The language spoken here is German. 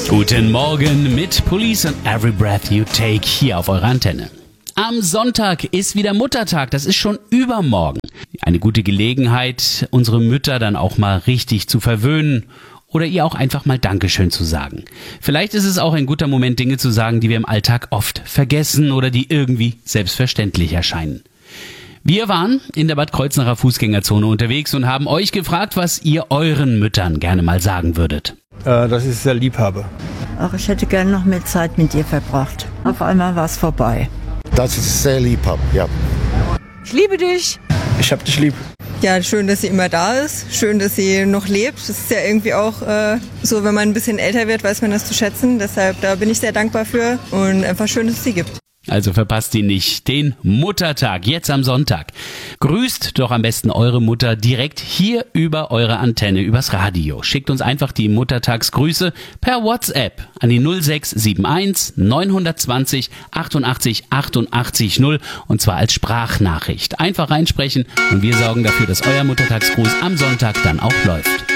Guten Morgen mit Police and Every Breath You Take hier auf eurer Antenne. Am Sonntag ist wieder Muttertag, das ist schon übermorgen. Eine gute Gelegenheit, unsere Mütter dann auch mal richtig zu verwöhnen oder ihr auch einfach mal Dankeschön zu sagen. Vielleicht ist es auch ein guter Moment, Dinge zu sagen, die wir im Alltag oft vergessen oder die irgendwie selbstverständlich erscheinen. Wir waren in der Bad Kreuznacher Fußgängerzone unterwegs und haben euch gefragt, was ihr euren Müttern gerne mal sagen würdet. Dass ich sehr lieb habe. Ach, ich hätte gerne noch mehr Zeit mit dir verbracht. Auf einmal war es vorbei. Dass ich es sehr lieb habe, ja. Ich liebe dich. Ich hab dich lieb. Ja, schön, dass sie immer da ist. Schön, dass sie noch lebt. Das ist ja irgendwie auch so, wenn man ein bisschen älter wird, weiß man das zu schätzen. Deshalb, da bin ich sehr dankbar für und einfach schön, dass es sie gibt. Also verpasst ihn nicht, den Muttertag, jetzt am Sonntag. Grüßt doch am besten eure Mutter direkt hier über eure Antenne, übers Radio. Schickt uns einfach die Muttertagsgrüße per WhatsApp an die 0671 920 88 88 0 und zwar als Sprachnachricht. Einfach reinsprechen und wir sorgen dafür, dass euer Muttertagsgruß am Sonntag dann auch läuft.